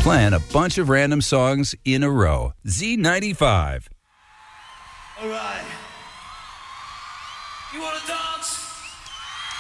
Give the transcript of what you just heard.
playing a bunch of random songs in a row. Z95. All right. You want to dance?